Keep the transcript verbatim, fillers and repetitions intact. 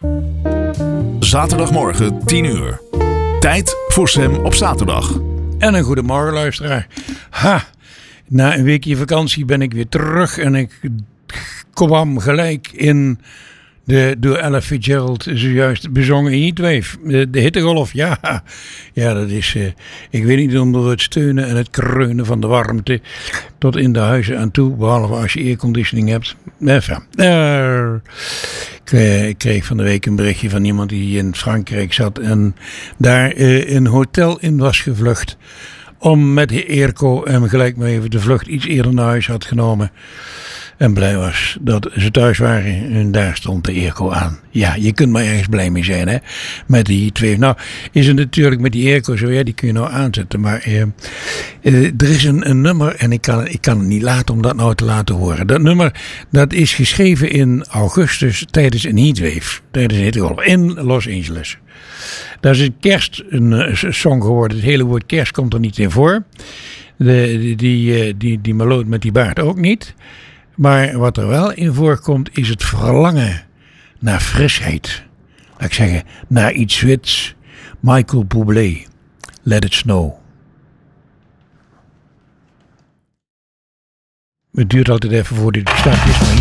Zaterdagmorgen tien uur. Tijd voor Sam op zaterdag. En een goedemorgen luisteraar. Ha, na een weekje vakantie ben ik weer terug en ik kwam gelijk in de door Ella Fitzgerald zojuist bezongen heatwave. De, de hittegolf, ja. Ja, dat is, uh, ik weet niet, onder het steunen en het kreunen van de warmte tot in de huizen aan toe, behalve als je airconditioning hebt. Enfin, uh, ik, uh, ik kreeg van de week een berichtje van iemand die in Frankrijk zat en daar uh, een hotel in was gevlucht om met de airco en gelijk maar even de vlucht iets eerder naar huis had genomen. En blij was dat ze thuis waren en daar stond de airco aan. Ja, je kunt maar ergens blij mee zijn, hè. Met die twee. Nou, is het natuurlijk met die airco zo, ja, die kun je nou aanzetten. Maar eh, eh, er is een, een nummer en ik kan, ik kan het niet laten om dat nou te laten horen. Dat nummer, dat is geschreven in augustus tijdens een heatwave. Tijdens een hittegolf in Los Angeles. Dat is een kerst, een, een song geworden. Het hele woord kerst komt er niet in voor. De, die, die, die, die meloot met die baard ook niet. Maar wat er wel in voorkomt is het verlangen naar frisheid. Laat ik zeggen, naar iets wits. Michael Bublé, Let It Snow. Het duurt altijd even voor dit start is, maar